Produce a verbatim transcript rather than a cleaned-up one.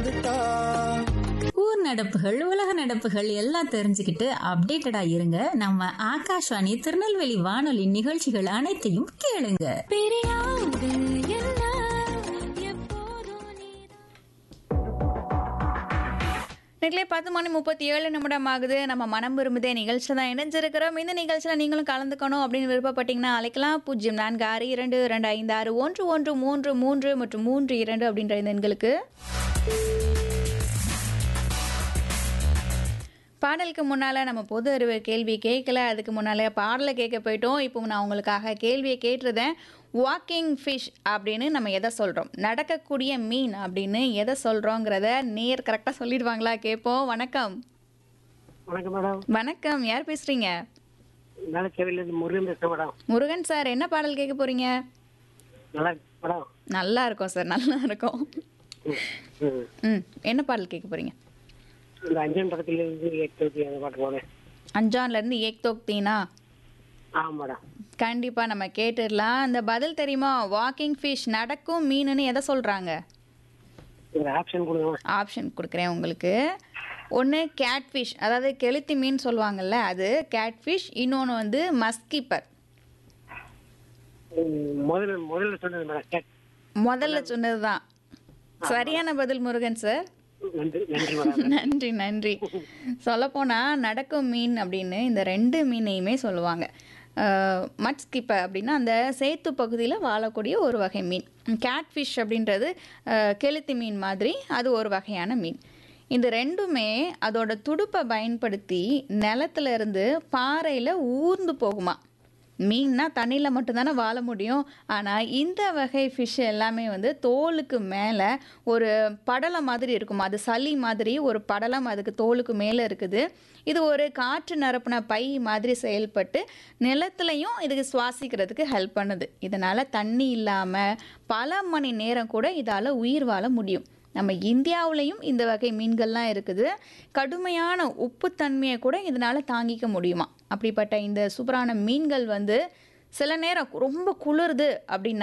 ஊர் நடப்புகள் உலக நடப்புகள் எல்லாம் தெரிஞ்சுக்கிட்டு அப்டேட்டடா இருங்க. நம்ம ஆகாஷ்வாணி திருநெல்வேலி வானொலி நிகழ்ச்சிகள் அனைத்தையும் கேளுங்க. நெட்லே பத்து மணி முப்பத்தி ஏழு நிமிடம் ஆகுது. நம்ம மனம் விரும்புதே நிகழ்ச்சி தான் இணைஞ்சிருக்கிறோம். இந்த நிகழ்ச்சியில் நீங்களும் கலந்துக்கணும் அப்படின்னு விருப்பப்பட்டீங்கன்னா அழைக்கலாம். பூஜ்ஜியம் நான்கு ஆறு இரண்டு இரண்டு ஐந்து ஆறு ஒன்று ஒன்று மூன்று மூன்று மற்றும் மூன்று இரண்டு அப்படின்ற இந்த எண்களுக்கு. பாடலுக்கு முன்னால் நம்ம பொது அறிவு கேள்வி கேட்கல. அதுக்கு முன்னாலே பாடலை கேட்க போயிட்டோம். இப்போ நான் உங்களுக்காக கேள்வியை கேட்டிருந்தேன். வாக்கிங் ஃபிஷ் அப்படின்னு நம்ம எதை சொல்கிறோம், நடக்கக்கூடிய மீன் அப்படின்னு எதை சொல்கிறோங்கிறத நேர் கரெக்டாக சொல்லிடுவாங்களா கேட்போம். வணக்கம். வணக்கம் மேடம். வணக்கம், யார் பேசுகிறீங்க? மேலச்சேரியிலிருந்து முருகன் பேசுகிறேன் மேடம். முருகன் சார், என்ன பாடல் கேட்க போகிறீங்க? நல்லா இருக்கு மேடம். நல்லா இருக்கும் சார், நல்லா இருக்கும். ம். ம், என்ன பாடல் கேட்க போகிறீங்க? இந்த அஞ்சன் பக்கத்துலேருந்து எட்டு அந்த பாட்டு போனேன். அஞ்சான்லேருந்து ஏக் தோக் தீனா. ஆ மேடம். கண்டிப்பாக நம்ம கேட்டுடலாம். அந்த பதில் தெரியுமா? வாக்கிங் ஃபிஷ், நடக்கும் மீனுன்னு எதை சொல்கிறாங்க? ஒரு ஆப்ஷன் கொடுங்க. ஆப்ஷன் கொடுக்குறேன் உங்களுக்கு. ஒன்று கேட்ஃபிஷ், அதாவது கெளுத்தி மீன் சொல்லுவாங்கள்ல, அது கேட்ஃபிஷ். இன்னொன்று வந்து மஸ்கிப்பர். முதல்ல முதல்ல சொன்னது மேடம் கேட். முதல்ல சொன்னது தான் சரியான பதில் முருகன் சார். நன்றி நன்றி மேடம். நன்றி நன்றி. சொல்லப்போனால் நடக்கும் மீன் அப்படின்னு இந்த ரெண்டு மீனையுமே சொல்லுவாங்க. மட்ஸ்கிப்பர் அப்படின்னா அந்த சேத்து பகுதியில் வாழக்கூடிய ஒரு வகை மீன். கேட்ஃபிஷ் அப்படின்றது கெளுத்தி மீன் மாதிரி, அது ஒரு வகையான மீன். இந்த ரெண்டுமே அதோட துடுப்பை பயன்படுத்தி நிலத்துல இருந்து பாறையில் ஊர்ந்து போகுமா. மீன்னா தண்ணியில் மட்டும்தானே வாழ முடியும். ஆனால் இந்த வகை ஃபிஷ் எல்லாமே வந்து தோலுக்கு மேலே ஒரு படலம் மாதிரி இருக்கும். அது சளி மாதிரி ஒரு படலம் அதுக்கு தோலுக்கு மேலே இருக்குது. இது ஒரு காற்று நிரப்பின பை மாதிரி செயல்பட்டு நிலத்துலையும் இதுக்கு சுவாசிக்கிறதுக்கு ஹெல்ப் பண்ணுது. இதனால் தண்ணி இல்லாமல் பல மணி நேரம் கூட இதால் உயிர் வாழ முடியும். நம்ம இந்தியாவிலையும் இந்த வகை மீன்கள்லாம் இருக்குது. கடுமையான உப்புத்தன்மையை கூட இதனால் தாங்கிக்க முடியுமா. அப்படிப்பட்ட இந்த சூப்பரான மீன்கள் வந்து சில நேரம் ரொம்ப குளிருது அப்படின்னா